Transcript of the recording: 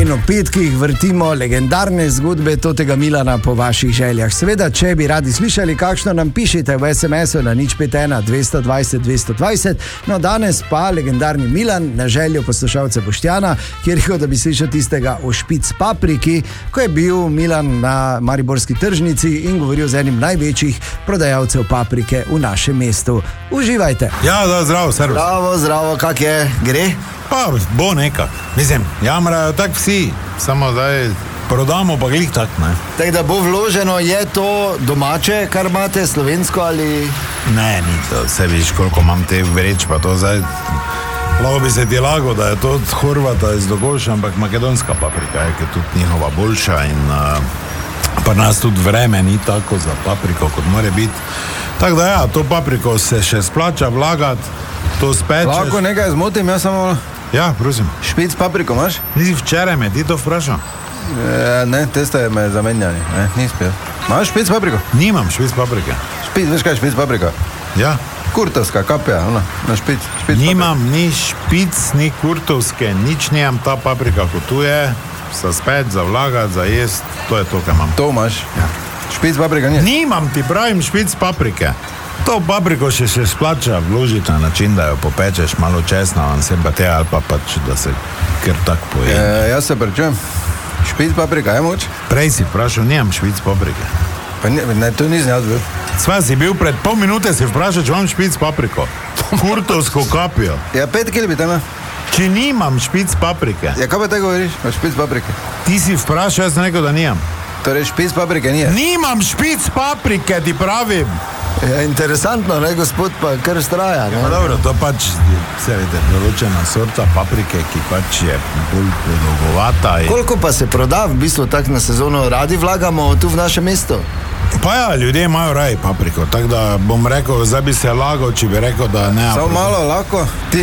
In ob petkih vrtimo legendarne zgodbe tega Milana po vaših željah. Seveda, če bi radi slišali, kakšno nam pišete v SMS-u na 051 220 220. No, danes pa legendarni Milan na željo poslušalca Boštjana, kjer je da bi slišal tistega o špic papriki, ko je bil Milan na mariborski tržnici in govoril z enim največjih prodajalcev paprike v našem mestu. Uživajte. Ja, da, zdravo, servus. Zdravo, kak je? Gre? Pa bo nekak. Mislim, jamrajo tak vsi, samo zdaj prodamo pa glih tak, ne. Tako da bo vloženo, je to domače, kar imate, slovensko ali... Ne, ni to, se viš, koliko imam te vreč, pa to zdaj... Lahko bi se ti lago, da je to od Horvata iz Dogoša, ampak makedonska paprika je, ki je tudi njihova boljša in pa nas tudi vreme ni tako za papriko, kot more biti. Tako da ja, to papriko se še splača vlagati, to spečeš. Lahko nekaj zmotim, jaz samo... Ja, prosim. Špic papriko imaš? Nisi včeraj me ti to vprašal? Ne, te ste me zamenjali, nisi pil. Imaš špic papriko? Nimam špic paprike. Veš kaj je špic paprika? Ja. Kurtovska kapja, na špic nimam paprika. Ni špic, ni kurtovske, nič nimam, ta paprika kot tu je, za spet, za vlagati, za jest, to je to, kaj imam. To imaš? Ja. Špic paprika nije? Nimam, ti pravim špic paprike. To papriko še se splača vložiti na način, da jo popečeš malo česna, se pa te ali pa pač, da se kar tak poje. Jaz se prečujem. Špic paprika je moč? Prej si vprašal, nimam špic paprike. Pa ne, to nisem jaz bil. Sva si bil pred pol minute, si vprašal, če imam špic papriko. Kurtovsko kapijo. Ja, 5 kil bi tam. Če nimam špic paprike. Ja, kaj pa te govoriš o špic paprike? Ti si vprašal, jaz sem rekel, da nimam. Torej špic paprike nije? Nimam špic paprike, ti pravim. Ja, interesantno, ne, gospod, pa kar straja. Ja, dobro, to pač, se vede, določena sorta paprike, ki pač je bolj dolgovata. Koliko pa se proda v bistvu tak na sezono? Radi vlagamo tu v našem mestu? Pa ja, ljudje imajo raj papriko, tako da bom rekel, zdaj bi se lagal, če bi rekel, da ne. Samo malo lahko.